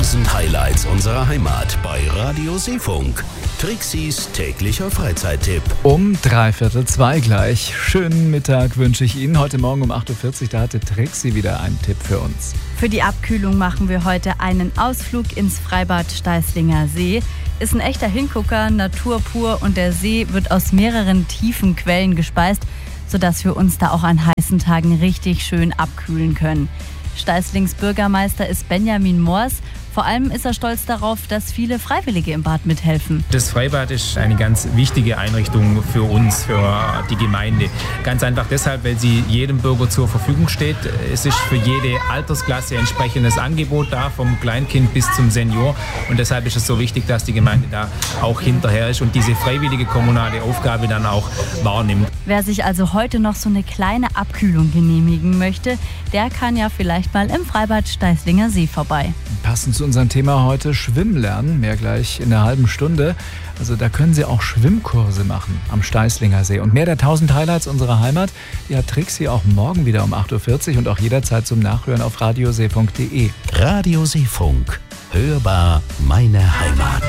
1000 Highlights unserer Heimat bei Radio Seefunk. Trixis täglicher Freizeittipp. Um 1:45 gleich. Schönen Mittag wünsche ich Ihnen. Heute Morgen um 8:40 Uhr, da hatte Trixi wieder einen Tipp für uns. Für die Abkühlung machen wir heute einen Ausflug ins Freibad Steißlinger See. Ist ein echter Hingucker, Natur pur, und der See wird aus mehreren tiefen Quellen gespeist, sodass wir uns da auch an heißen Tagen richtig schön abkühlen können. Steißlings Bürgermeister ist Benjamin Moors. Vor allem ist er stolz darauf, dass viele Freiwillige im Bad mithelfen. Das Freibad ist eine ganz wichtige Einrichtung für uns, für die Gemeinde. Ganz einfach deshalb, weil sie jedem Bürger zur Verfügung steht. Es ist für jede Altersklasse entsprechendes Angebot da, vom Kleinkind bis zum Senior. Und deshalb ist es so wichtig, dass die Gemeinde da auch hinterher ist und diese freiwillige kommunale Aufgabe dann auch wahrnimmt. Wer sich also heute noch so eine kleine Abkühlung genehmigen möchte, der kann ja vielleicht mal im Freibad Steißlinger See vorbei. Passend zu unserem Thema heute Schwimmen lernen, mehr gleich in einer halben Stunde. Also da können Sie auch Schwimmkurse machen am Steißlinger See. Und mehr der 1000 Highlights unserer Heimat, die hat Trixi auch morgen wieder um 8:40 Uhr und auch jederzeit zum Nachhören auf radioseefunk.de. Radio Seefunk. Hörbar meine Heimat.